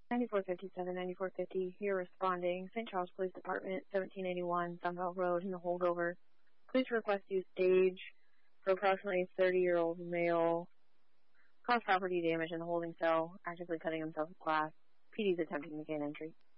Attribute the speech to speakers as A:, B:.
A: 9457, 9450, here responding. St. Charles Police Department, 1781 Sunbelt Road in the holdover. Police request you stage for approximately 30-year-old male. Caused property damage in the holding cell, actively cutting himself with glass. PD's attempting to gain entry.